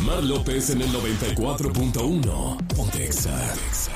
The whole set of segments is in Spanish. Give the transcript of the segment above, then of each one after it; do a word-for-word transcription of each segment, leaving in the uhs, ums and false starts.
Mar López en el noventa y cuatro punto uno. Ponte Exa.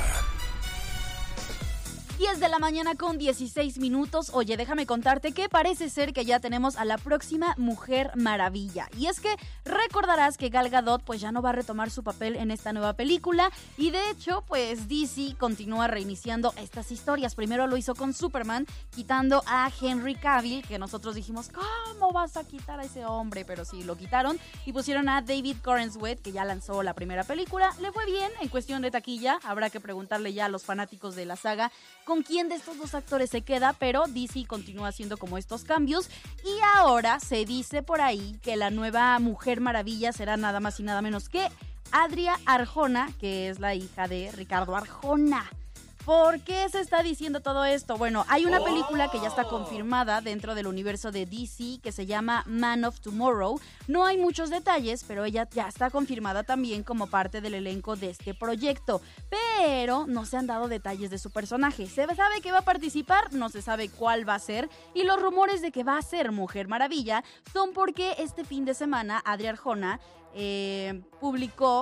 diez de la mañana con dieciséis minutos. Oye, déjame contarte que parece ser que ya tenemos a la próxima Mujer Maravilla. Y es que recordarás que Gal Gadot pues ya no va a retomar su papel en esta nueva película. Y de hecho, pues D C continúa reiniciando estas historias. Primero lo hizo con Superman, quitando a Henry Cavill, que nosotros dijimos, ¿cómo vas a quitar a ese hombre? Pero sí, lo quitaron y pusieron a David Corenswet, que ya lanzó la primera película. Le fue bien en cuestión de taquilla. Habrá que preguntarle ya a los fanáticos de la saga con quién de estos dos actores se queda, pero D C continúa haciendo como estos cambios y ahora se dice por ahí que la nueva Mujer Maravilla será nada más y nada menos que Adria Arjona, que es la hija de Ricardo Arjona. ¿Por qué se está diciendo todo esto? Bueno, hay una película que ya está confirmada dentro del universo de D C que se llama Man of Tomorrow. No hay muchos detalles, pero ella ya está confirmada también como parte del elenco de este proyecto. Pero no se han dado detalles de su personaje. Se sabe que va a participar, no se sabe cuál va a ser. Y los rumores de que va a ser Mujer Maravilla son porque este fin de semana Adria Arjona eh, publicó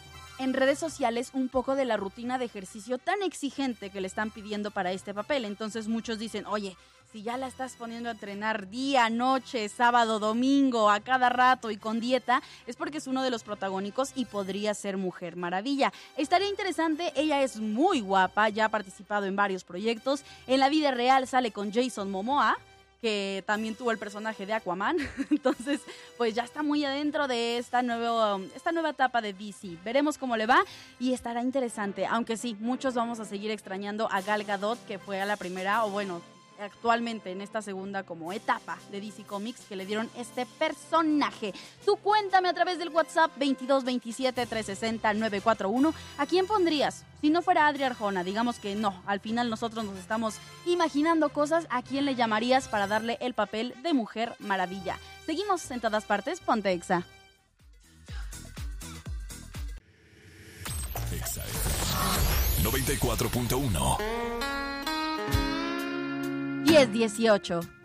en redes sociales un poco de la rutina de ejercicio tan exigente que le están pidiendo para este papel. Entonces muchos dicen, oye, si ya la estás poniendo a entrenar día, noche, sábado, domingo, a cada rato y con dieta, es porque es uno de los protagónicos y podría ser Mujer Maravilla. Estaría interesante, ella es muy guapa, ya ha participado en varios proyectos. En la vida real sale con Jason Momoa, que también tuvo el personaje de Aquaman. Entonces, pues ya está muy adentro de esta, nuevo, esta nueva etapa de D C. Veremos cómo le va y estará interesante. Aunque sí, muchos vamos a seguir extrañando a Gal Gadot, que fue a la primera, o bueno, actualmente en esta segunda como etapa de D C Comics que le dieron este personaje. Tú cuéntame a través del WhatsApp veintidós veintisiete trescientos sesenta nueve cuatro uno, ¿a quién pondrías? Si no fuera Adria Arjona, digamos que no, al final nosotros nos estamos imaginando cosas, ¿a quién le llamarías para darle el papel de Mujer Maravilla? Seguimos en todas partes, ponte Exa. Exa noventa y cuatro punto uno. diez dieciocho.